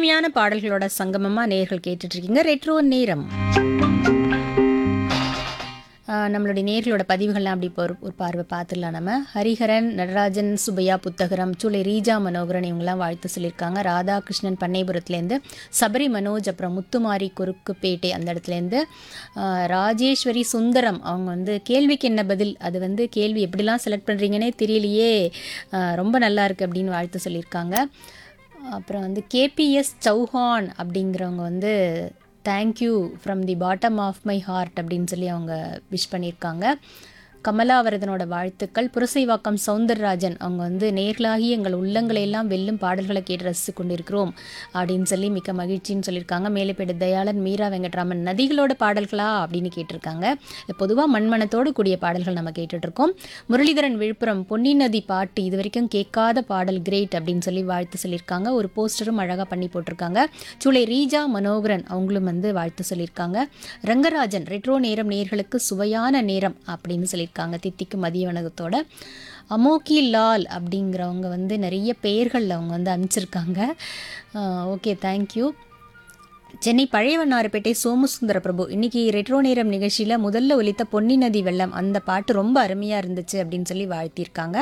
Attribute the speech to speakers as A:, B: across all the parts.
A: இனிமையான பாடல்களோட சங்கமமா நேயர்கள் கேட்டுட்டு இருக்கீங்க ரெட்ரோ நேரம். நம்மளுடைய நேயர்களோட பதிவுகள்லாம் அப்படி இப்போ ஒரு பார்வை பார்த்துடலாம். நம்ம ஹரிஹரன், நடராஜன், சுபையா புத்தகரம், சூளை ரீஜா மனோகரன் இவங்கெல்லாம் வாழ்த்து சொல்லியிருக்காங்க. ராதாகிருஷ்ணன் பண்ணைபுரத்துலேருந்து, சபரி மனோஜ், அப்புறம் முத்துமாரி குறுக்குப்பேட்டை அந்த இடத்துலேருந்து, ராஜேஸ்வரி சுந்தரம் அவங்க வந்து கேள்விக்கு என்ன பதில், அது வந்து கேள்வி எப்படிலாம் செலக்ட் பண்ணுறீங்கன்னே தெரியலையே, ரொம்ப நல்லா இருக்குது அப்படின்னு வாழ்த்து சொல்லியிருக்காங்க. அப்புறம் வந்து கேபிஎஸ் சௌஹான் அப்படிங்கிறவங்க வந்து thank you from the bottom of my heart அப்படின்னு சொல்லி அவங்க விஷ் பண்ணியிருக்காங்க. கமலாவரதனோட வாழ்த்துக்கள். புரசைவாக்கம் சவுந்தரராஜன் அவங்க வந்து நேர்களாகி எங்கள் உள்ளங்களை எல்லாம் வெல்லும் பாடல்களை கேட்டு ரசித்து கொண்டிருக்கிறோம் அப்படின்னு சொல்லி மிக்க மகிழ்ச்சின்னு சொல்லியிருக்காங்க. மேலப்பேடு தயாளன், மீரா வெங்கட்ராமன் நதிகளோட பாடல்களா அப்படின்னு கேட்டிருக்காங்க. பொதுவாக மண்மனத்தோடு கூடிய பாடல்கள் நம்ம கேட்டுட்ருக்கோம். முரளிதரன் விழுப்புரம், பொன்னி நதி பாட்டு இது வரைக்கும் கேட்காத பாடல், கிரேட் அப்படின்னு சொல்லி வாழ்த்து சொல்லியிருக்காங்க. ஒரு போஸ்டரும் அழகாக பண்ணி போட்டிருக்காங்க. சூளை ரீஜா மனோகரன் அவங்களும் வந்து வாழ்த்து சொல்லியிருக்காங்க. ரங்கராஜன், ரெட்ரோ நேரம் நேர்களுக்கு சுவையான நேரம் அப்படின்னு சொல்லியிருக்காங்க. தித்திக்கு மதிய வணக்கத்தோட. அமோகி லால் அப்படிங்கிறவங்க வந்து நிறைய பெயர்கள் அவங்க வந்து அனுப்பிச்சிருக்காங்க. Okay, thank you. சென்னை பழையவண்ணாரப்பேட்டை சோமுசுந்தர பிரபு, இன்னைக்கு ரெட்ரோ நேரம் நிகழ்ச்சியில் முதல்ல ஒலித்த பொன்னி நதி வெள்ளம் அந்த பாட்டு ரொம்ப அருமையாக இருந்துச்சு அப்படின்னு சொல்லி வாழ்த்தியிருக்காங்க.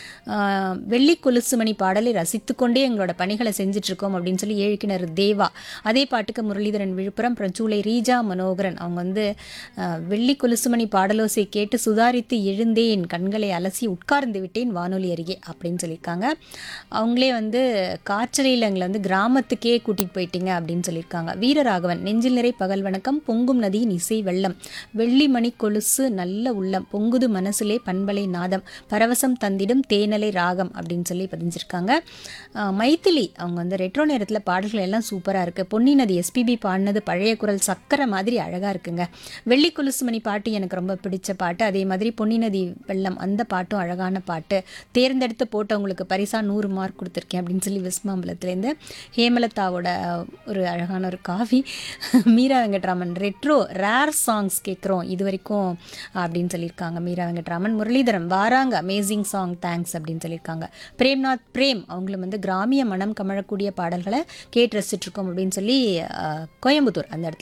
A: வெள்ளி கொலுசுமணி பாடலை ரசித்துக்கொண்டே எங்களோட பணிகளை செஞ்சிட்ருக்கோம் அப்படின்னு சொல்லி ஏழுக்கிணறு தேவா, அதே பாட்டுக்கு முரளிதரன் விழுப்புரம், அப்புறம் சூளை ரீஜா மனோகரன் அவங்க வந்து வெள்ளி கொலுசுமணி பாடலோசை கேட்டு சுதாரித்து எழுந்தேன், கண்களை அலசி உட்கார்ந்து விட்டேன் வானொலி அருகே அப்படின்னு சொல்லியிருக்காங்க. அவங்களே வந்து காற்றலையில் எங்களை வந்து கிராமத்துக்கே கூட்டிகிட்டு போயிட்டீங்க அப்படின்னு சொல்லியிருக்காங்க. வீரராகவன், நெஞ்சில் நிறை பகல் வணக்கம், பொங்கும் நதியின் இசை வெள்ளம், வெள்ளி மணி கொலுசு நல்ல உள்ளம், பொங்குது மனசுலே பண்பலை நாதம், பரவசம் தந்திடும் தேனலை ராகம் அப்படின்னு சொல்லி பதிஞ்சிருக்காங்க. மைத்திலி அவங்க வந்து ரெட்ரோ நேரத்தில் பாடல்கள் எல்லாம் சூப்பராக இருக்குது. பொன்னி நதி எஸ்பிபி பாடினது பழைய குரல் சக்கரை மாதிரி அழகாக இருக்குங்க. வெள்ளி கொலுசு மணி பாட்டு எனக்கு ரொம்ப பிடிச்ச பாட்டு. அதே மாதிரி பொன்னி நதி வெள்ளம் அந்த பாட்டும் அழகான பாட்டு. தேர்ந்தெடுத்து போட்டவங்களுக்கு பரிசா 100 மார்க் கொடுத்துருக்கேன் அப்படின்னு சொல்லி விஸ்மாம்பலத்துலேருந்து ஹேமலதாவோட ஒரு அழகான ஒரு coffee. Meera Venkatraman, retro rare songs கேட்குறோம் இது வரைக்கும் அப்படின்னு சொல்லியிருக்காங்க மீரா வெங்கட்ராமன். முரளிதரன், வாராங்க அமேசிங் சாங் தேங்க்ஸ் அப்படின்னு சொல்லியிருக்காங்க. பிரேம்நாத் பிரேம் அவங்களும் வந்து கிராமிய மனம் கமழக்கூடிய பாடல்களை கேட்டு ரசிச்சுட்ருக்கோம் அப்படின்னு சொல்லி கோயம்புத்தூர் அந்த இடத்துல